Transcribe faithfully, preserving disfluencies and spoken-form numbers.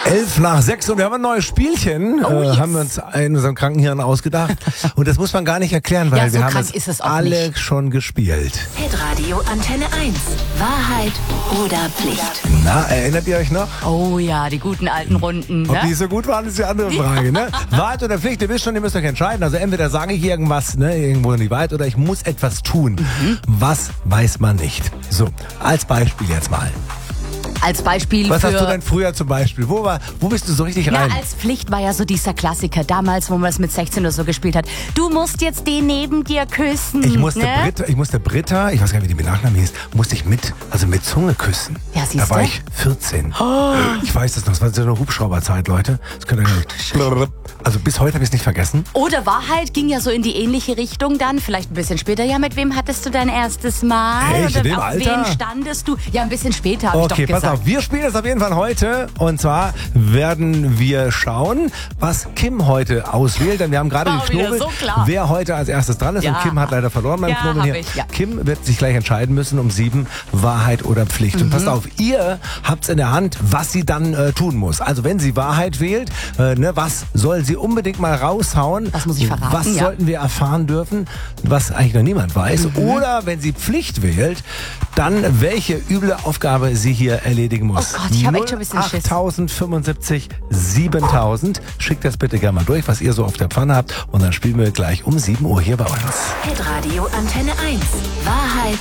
Elf nach sechs und wir haben ein neues Spielchen, Oh, äh, yes. haben wir uns in unserem Krankenhirn ausgedacht. Und das muss man gar nicht erklären, weil Ja, so wir haben krank es, ist es auch alle nicht. schon gespielt. Hitradio Antenne eins. Wahrheit oder Pflicht? Na, erinnert ihr euch noch? Oh ja, die guten alten Runden. Ob Ne? die so gut waren, ist die andere Frage. Ne? Wahrheit oder Pflicht, ihr wisst schon, ihr müsst euch entscheiden. Also entweder sage ich irgendwas, ne, irgendwo in die Wahrheit, oder ich muss etwas tun. Mhm. Was weiß man nicht? So, als Beispiel jetzt mal. Als Beispiel Was für... hast du denn früher zum Beispiel? Wo, war, wo bist du so richtig Ja, rein? als Pflicht war ja so dieser Klassiker damals, wo man es mit sechzehn oder so gespielt hat. Du musst jetzt den neben dir küssen. Ich musste, ne? Britta, ich musste Britta, ich weiß gar nicht, wie die mit Nachnamen hieß, musste ich mit, also mit Zunge küssen. Ja, Da siehst war du? ich vierzehn. Ich weiß das noch, das war so eine Hubschrauberzeit, Leute. Das könnt ihr nicht. Also bis heute habe ich es nicht vergessen. Oder Wahrheit ging ja so in die ähnliche Richtung dann, vielleicht ein bisschen später. Ja, mit wem hattest du dein erstes Mal? Echt? In Oder dem auf Alter? wen standest du? Ja, ein bisschen später habe Okay, ich doch pass gesagt. auf, wir spielen das auf jeden Fall heute. Und zwar werden wir schauen, was Kim heute auswählt. Denn wir haben gerade War wieder geknobelt, so klar. wer heute als erstes dran ist. Ja. Und Kim hat leider verloren beim Ja, Knobeln hab hier. ich, ja. Kim wird sich gleich entscheiden müssen um sieben, Wahrheit oder Pflicht. Mhm. Und passt auf, ihr habt's in der Hand, was sie dann äh, tun muss. Also wenn sie Wahrheit wählt, äh, ne, was soll sie unbedingt mal raushauen? Was muss ich verraten? Was Ja. sollten wir erfahren dürfen, was eigentlich noch niemand weiß? Mhm. Oder wenn sie Pflicht wählt, dann welche üble Aufgabe sie hier erledigen muss. Oh Gott, ich hab echt schon ein bisschen Schiss. achttausendfünfundsiebzig, siebentausend. Schickt das bitte gerne mal durch, was ihr so auf der Pfanne habt. Und dann spielen wir gleich um sieben Uhr hier bei uns. Hitradio Antenne eins. Wahrheit